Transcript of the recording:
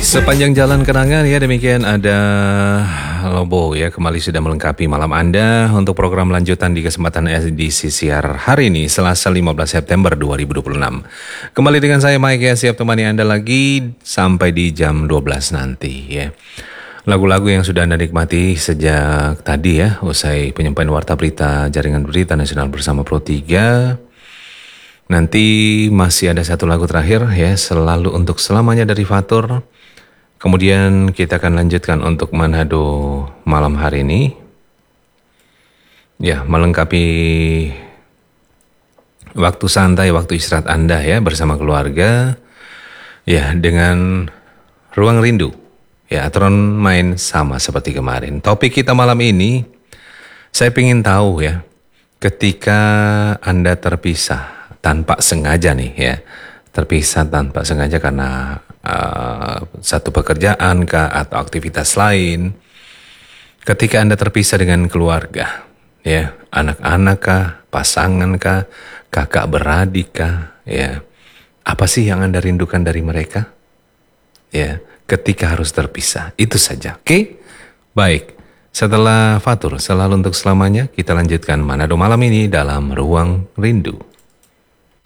Sepanjang jalan kenangan ya, demikian ada Lobo ya, kembali sudah melengkapi malam Anda untuk program lanjutan di kesempatan edisi siar hari ini Selasa 15 September 2026. Kembali dengan saya Mike ya, siap temani Anda lagi sampai di jam 12 nanti ya. Lagu-lagu yang sudah Anda nikmati sejak tadi ya, usai penyampaian warta berita Jaringan Berita Nasional bersama Pro 3. Nanti masih ada satu lagu terakhir ya, Selalu Untuk Selamanya dari Fatur. Kemudian kita akan lanjutkan untuk Manado malam hari ini. Ya, melengkapi waktu santai, waktu istirahat Anda ya bersama keluarga. Ya, dengan Ruang Rindu. Ya, aturan main sama seperti kemarin. Topik kita malam ini, saya ingin tahu ya, ketika Anda terpisah tanpa sengaja nih ya, terpisah tanpa sengaja karena satu pekerjaan kah atau aktivitas lain. Ketika Anda terpisah dengan keluarga, ya, anak-anak kah, pasangan kah, kakak beradik kah, ya, apa sih yang Anda rindukan dari mereka? Ya, ketika harus terpisah, itu saja. Oke? Baik. Setelah Fatur, Selalu Untuk Selamanya, kita lanjutkan Manado malam ini dalam Ruang Rindu.